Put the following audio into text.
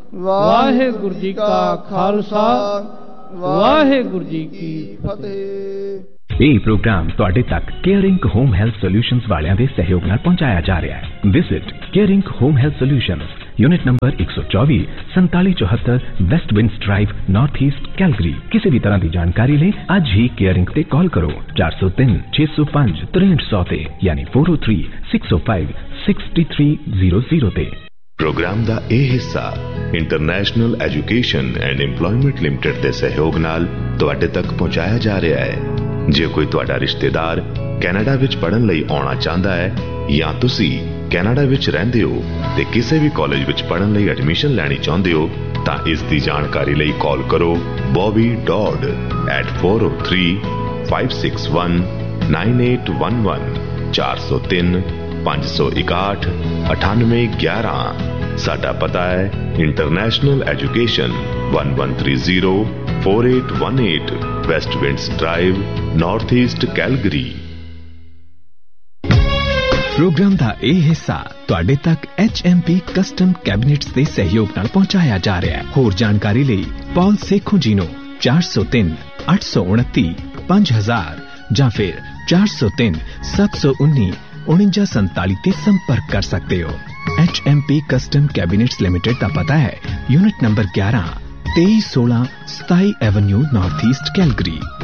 ਵਾਹਿਗੁਰੂ ਜੀ ਕਾ ਖਾਲਸਾ ਵਾਹਿਗੁਰੂ ਜੀ ਕੀ ਫਤਿਹ। ਇਹ ਪ੍ਰੋਗਰਾਮ ਤੁਹਾਡੇ ਤੱਕ ਕੇਅਰਿੰਗ ਹੋਮ ਹੈਲਥ ਸੋਲਿਊਸ਼ਨਜ਼ ਵਾਲਿਆਂ ਦੇ ਸਹਿਯੋਗ ਨਾਲ ਪਹੁੰਚਾਇਆ ਜਾ ਰਿਹਾ ਹੈ। Visit caring home health solutions, unit number 124 4774 waste winds drive, north east, Calgary. किसी भी तरह की जानकारी ले आज ही केयरिंग ते कॉल करो 403 605 6300 ते यानी 403 605 6300 ते। प्रोग्राम दा ए हिस्सा international education and employment limited के सहयोग नाल तुहाडे तक पहुंचाया जा रहा है। जे कोई तुहाडा रिश्तेदार कैनेडा विच पढ़न लई आउणा चाहता है या तुसी कैनेडा विच रहिंदे हो ते किसी भी कॉलेज विच पढ़न लई एडमिशन लैनी चाहुंदे हो तां इस दी जानकारी लई कॉल करो बॉबी डॉड at 403 561 9811 403 561 9811। साडा पता है international education 1130 4818 waste winds drive, north east, Calgary. Programme का यह हिस्सा तुहाडे तक HMP कस्टम कैबिनेट्स के सहयोग नाल पहुंचाया जा रहा है। होर जानकारी लई पॉल सेखों जी नो 403 829 5000 या फिर 403 719 4947 ते संपर्क कर सकते हो। HMP कस्टम कैबिनेट्स लिमिटेड का पता है unit number 11 2316 27 Avenue, north east, Calgary.